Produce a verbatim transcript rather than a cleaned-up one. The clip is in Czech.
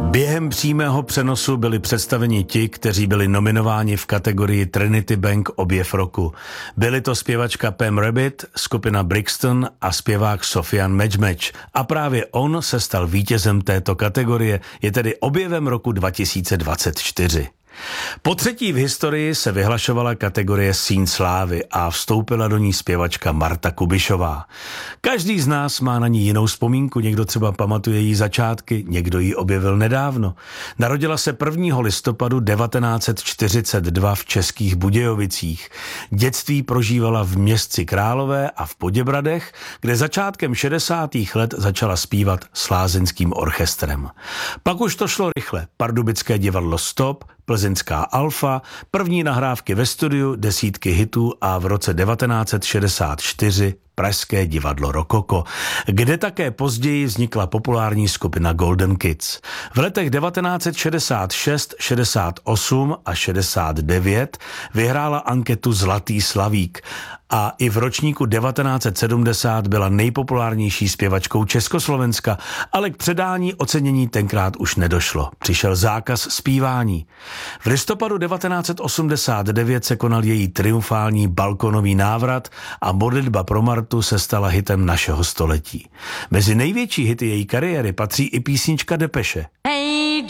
Během přímého přenosu byli představeni ti, kteří byli nominováni v kategorii Trinity Bank objev roku. Byli to zpěvačka Pam Rabbit, skupina Brixton a zpěvák Sofian Medjmeč. A právě on se stal vítězem této kategorie, je tedy objevem roku dva tisíce dvacet čtyři. Po třetí v historii se vyhlašovala kategorie Síň slávy a vstoupila do ní zpěvačka Marta Kubišová. Každý z nás má na ní jinou vzpomínku, někdo třeba pamatuje její začátky, někdo ji objevil nedávno. Narodila se prvního listopadu devatenáct set čtyřicet dva v Českých Budějovicích. Dětství prožívala v Městci Králové a v Poděbradech, kde začátkem šedesátých let začala zpívat s lázeňským orchestrem. Pak už to šlo rychle. Pardubické divadlo Stop, Plzeňská Alfa, první nahrávky ve studiu, desítky hitů a v roce devatenáct set šedesát čtyři Pražské divadlo Rokoko, kde také později vznikla populární skupina Golden Kids. V letech devatenáct set šedesát šest, šedesát osm a šedesát devět vyhrála anketu Zlatý slavík a i v ročníku devatenáct set sedmdesát byla nejpopulárnější zpěvačkou Československa, ale k předání ocenění tenkrát už nedošlo. Přišel zákaz zpívání. V listopadu devatenáct set osmdesát devět se konal její triumfální balkonový návrat a Modlitba pro Martu se stala hitem našeho století. Mezi největší hity její kariéry patří i písnička Depeše. Hey